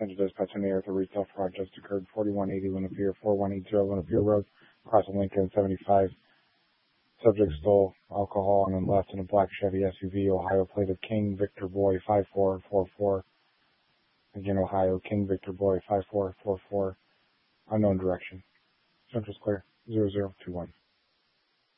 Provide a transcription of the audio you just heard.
Central Dispatch on the air. The retail fraud just occurred. 4180 Luna Pier, 4180 Luna Pier Road, crossing Lincoln 75. Subject stole alcohol and then left in a black Chevy SUV. Ohio plate of King Victor Boy 5444. Again, Ohio King Victor Boy 5444. Unknown direction. Central's clear. 0021.